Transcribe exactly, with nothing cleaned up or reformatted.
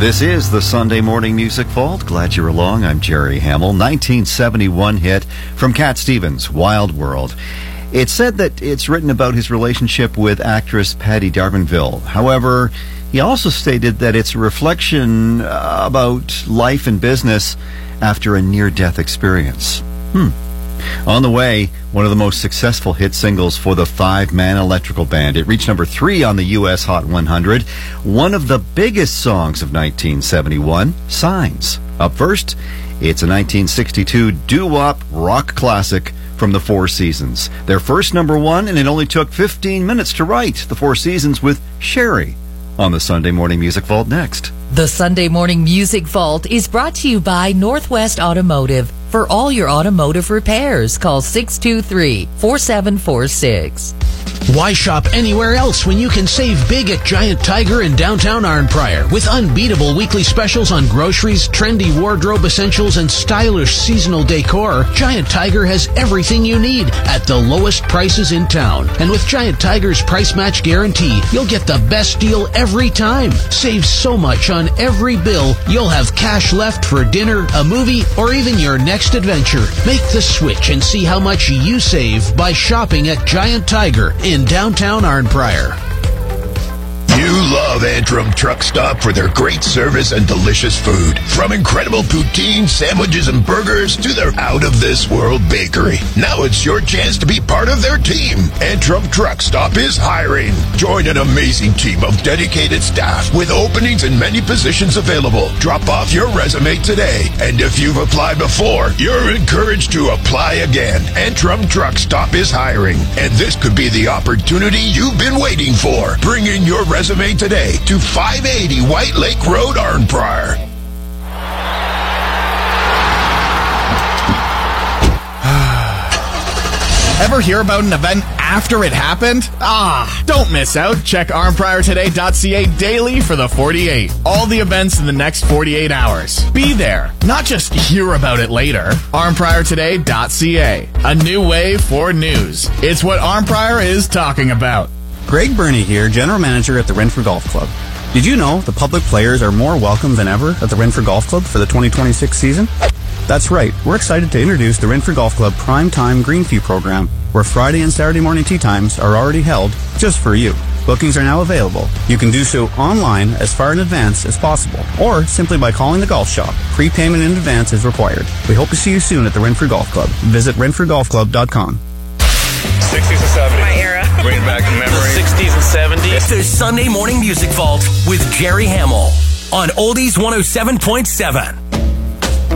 This is the Sunday Morning Music Vault. Glad you're along. I'm Jerry Hamill. nineteen seventy-one hit from Cat Stevens, Wild World. It's said that it's written about his relationship with actress Patty D'Arbanville. However, he also stated that it's a reflection uh, about life and business after a near-death experience. Hmm. On the way, one of the most successful hit singles for the five-man electrical band. It reached number three on the U S Hot one hundred. One of the biggest songs of nineteen seventy-one, Signs. Up first, it's a nineteen sixty-two doo-wop rock classic from the Four Seasons. Their first number one, and it only took fifteen minutes to write. The Four Seasons with Sherry on the Sunday Morning Music Vault next. The Sunday Morning Music Vault is brought to you by Northwest Automotive. For all your automotive repairs, call six two three, four seven four six. Why shop anywhere else when you can save big at Giant Tiger in downtown Arnprior with unbeatable weekly specials on groceries, trendy wardrobe essentials, and stylish seasonal decor? Giant Tiger has everything you need at the lowest prices in town. And with Giant Tiger's price match guarantee, you'll get the best deal every time. Save so much on every bill, you'll have cash left for dinner, a movie, or even your next adventure. Make the switch and see how much you save by shopping at Giant Tiger in downtown Arnprior. You love Antrim Truck Stop for their great service and delicious food. From incredible poutine, sandwiches, and burgers to their out-of-this-world bakery. Now it's your chance to be part of their team. Antrim Truck Stop is hiring. Join an amazing team of dedicated staff with openings in many positions available. Drop off your resume today. And if you've applied before, you're encouraged to apply again. Antrim Truck Stop is hiring. And this could be the opportunity you've been waiting for. Bring in your resume Resume today to five eighty White Lake Road, Arnprior. Ever hear about an event after it happened? Ah, don't miss out. Check arnprior today dot c a daily for the forty-eight. All the events in the next forty-eight hours. Be there, not just hear about it later. arnprior today dot c a. A new way for news. It's what Arnprior is talking about. Greg Burney here, General Manager at the Renfrew Golf Club. Did you know the public players are more welcome than ever at the Renfrew Golf Club for the twenty twenty-six season? That's right, we're excited to introduce the Renfrew Golf Club Prime Time Green Fee program, where Friday and Saturday morning tee times are already held just for you. Bookings are now available. You can do so online as far in advance as possible, or simply by calling the golf shop. Prepayment in advance is required. We hope to see you soon at the Renfrew Golf Club. Visit renfrew golf club dot com. sixties and seventies. My era. Bringing back the memory. sixties and seventies. The Sunday Morning Music Vault with Jerry Hamill on Oldies one oh seven point seven.